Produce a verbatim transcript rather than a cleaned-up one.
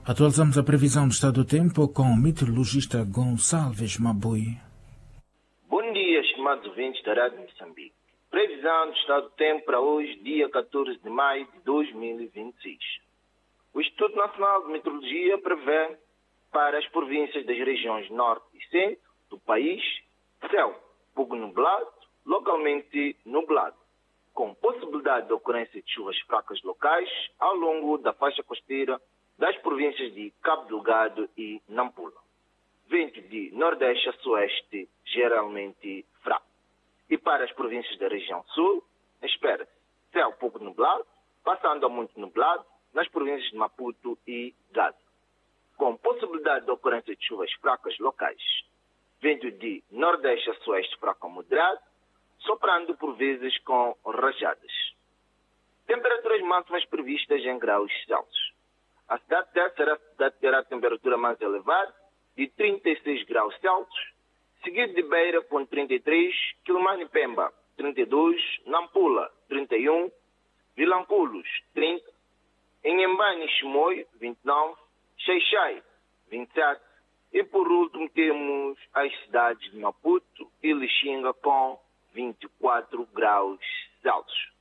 Atualizamos a previsão do estado do tempo com o meteorologista Gonçalves Mabui. Bom dia, estimados ouvintes da Rádio Moçambique. Previsão do estado do tempo para hoje, dia catorze de maio de dois mil e vinte e seis. O Instituto Nacional de Meteorologia prevê para as províncias das regiões norte e centro do país céu pouco nublado, localmente nublado, com possibilidade de ocorrência de chuvas fracas locais ao longo da faixa costeira das províncias de Cabo Delgado e Nampula. Vento de nordeste a sueste, geralmente fraco. E para as províncias da região sul, espera-se céu pouco nublado, passando a muito nublado nas províncias de Maputo e Gaza, com possibilidade de ocorrência de chuvas fracas locais. Vento de nordeste a sueste fraco a moderado, soprando por vezes com rajadas. Temperaturas máximas previstas em graus Celsius. A cidade de Tete será a cidade que terá a temperatura mais elevada, de trinta e seis graus Celsius, seguido de Beira com trinta e três, Quilomane e Pemba trinta e dois, Nampula trinta e um, Vilanculos trinta, Inhambane e Chimoio vinte e nove, Xai-Xai vinte e sete e por último temos as cidades de Maputo e Lixinga com vinte e quatro graus Celsius.